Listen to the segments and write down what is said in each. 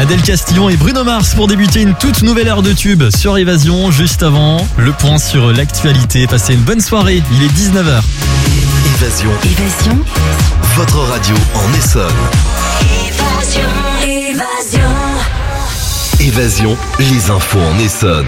Adèle Castillon et Bruno Mars pour débuter une toute nouvelle heure de tube sur Évasion. Juste avant, le point sur l'actualité. Passez une bonne soirée, il est 19h. Évasion. Votre radio en Essonne. Évasion, les infos en Essonne.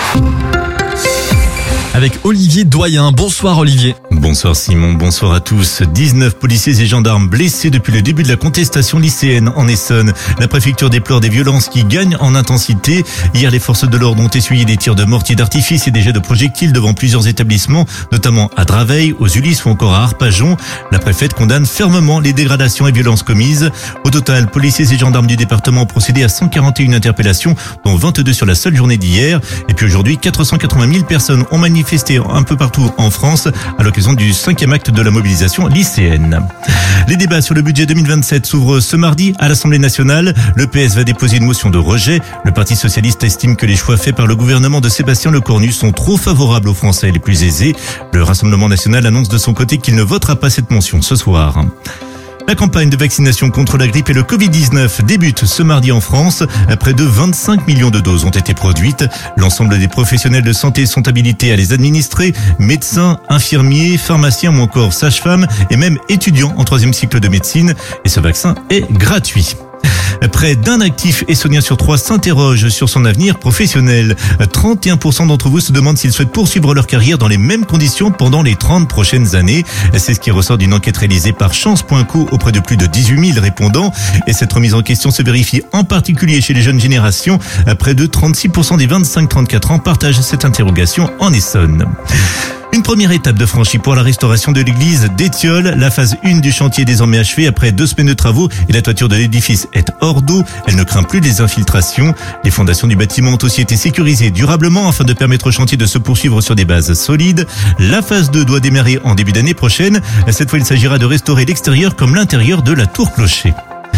Avec Olivier Doyen. Bonsoir Olivier. Bonsoir Simon, bonsoir à tous. 19 policiers et gendarmes blessés depuis le début de la contestation lycéenne en Essonne. La préfecture déplore des violences qui gagnent en intensité. Hier, les forces de l'ordre ont essuyé des tirs de mortier d'artifice et des jets de projectiles devant plusieurs établissements, notamment à Draveil, aux Ulysses ou encore à Arpajon. La préfète condamne fermement les dégradations et violences commises. Au total, policiers et gendarmes du département ont procédé à 141 interpellations, dont 22 sur la seule journée d'hier. Et puis aujourd'hui, 480 000 personnes ont manifesté un peu partout en France à l'occasion du 5e acte de la mobilisation lycéenne. Les débats sur le budget 2027 s'ouvrent ce mardi à l'Assemblée nationale. Le PS va déposer une motion de rejet. Le Parti socialiste estime que les choix faits par le gouvernement de Sébastien Lecornu sont trop favorables aux Français les plus aisés. Le Rassemblement national annonce de son côté qu'il ne votera pas cette motion ce soir. La campagne de vaccination contre la grippe et le Covid-19 débute ce mardi en France. Près de 25 millions de doses ont été produites. L'ensemble des professionnels de santé sont habilités à les administrer. Médecins, infirmiers, pharmaciens ou encore sages-femmes et même étudiants en 3e cycle de médecine. Et ce vaccin est gratuit. Près d'un actif essonnien sur 3 s'interroge sur son avenir professionnel. 31% d'entre vous se demandent s'ils souhaitent poursuivre leur carrière dans les mêmes conditions pendant les 30 prochaines années. C'est ce qui ressort d'une enquête réalisée par Chance.co auprès de plus de 18 000 répondants. Et cette remise en question se vérifie en particulier chez les jeunes générations. Près de 36% des 25-34 ans partagent cette interrogation en Essonne. Une première étape de franchie pour la restauration de l'église d'Étiolles. La phase 1 du chantier est désormais achevée après 2 semaines de travaux et la toiture de l'édifice est hors d'eau. Elle ne craint plus les infiltrations. Les fondations du bâtiment ont aussi été sécurisées durablement afin de permettre au chantier de se poursuivre sur des bases solides. La phase 2 doit démarrer en début d'année prochaine. Cette fois, il s'agira de restaurer l'extérieur comme l'intérieur de la tour clocher.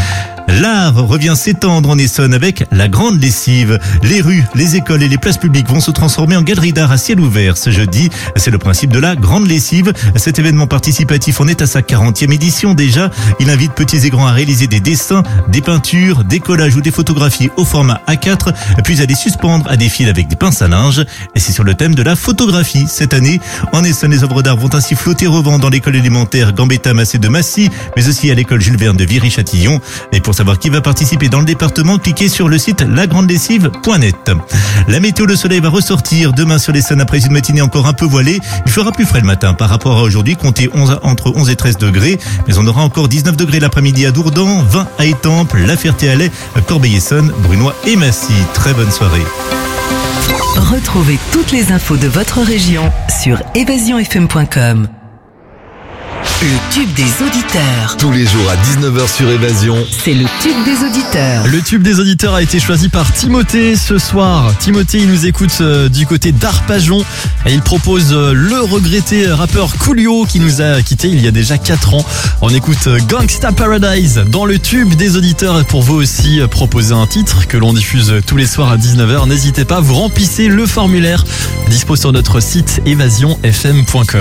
L'art revient s'étendre en Essonne avec la grande lessive. Les rues, les écoles et les places publiques vont se transformer en galeries d'art à ciel ouvert ce jeudi. C'est le principe de la grande lessive. Cet événement participatif en est à sa 40e édition déjà. Il invite petits et grands à réaliser des dessins, des peintures, des collages ou des photographies au format A4, puis à les suspendre à des fils avec des pinces à linge. Et c'est sur le thème de la photographie cette année. En Essonne, les œuvres d'art vont ainsi flotter au vent dans l'école élémentaire Gambetta Massé de Massy, mais aussi à l'école Jules Verne de Viry-Châtillon. Et pour savoir qui va participer dans le département, cliquez sur le site lagrandelessive.net. La météo, le soleil va ressortir demain sur l'Essonne après une matinée encore un peu voilée. Il fera plus frais le matin par rapport à aujourd'hui, comptez entre 11 et 13 degrés. Mais on aura encore 19 degrés l'après-midi à Dourdan, 20 à Étampes, La Ferté-Alais, Corbeil-Essonnes, Brunois et Massy. Très bonne soirée. Retrouvez toutes les infos de votre région sur évasionfm.com. Le tube des auditeurs. Tous les jours à 19h sur Évasion. C'est le tube des auditeurs. Le tube des auditeurs a été choisi par Timothée ce soir. Timothée, il nous écoute du côté d'Arpajon et il propose le regretté rappeur Coolio qui nous a quittés il y a déjà 4 ans. On écoute Gangsta Paradise dans le tube des auditeurs. Et pour vous aussi, proposer un titre que l'on diffuse tous les soirs à 19h. N'hésitez pas, vous remplissez le formulaire dispo sur notre site évasionfm.com.